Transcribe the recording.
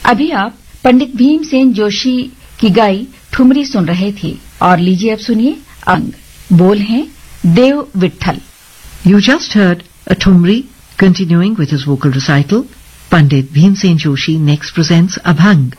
अभी आप पंडित भीमसेन जोशी की गाई ठुमरी सुन रहे थे और लीजिए अब सुनिए अंग। बोल हैं देव Vitthal. You just heard a Thumri. Continuing with his vocal recital, Pandit Bhimsen Joshi next presents Abhang.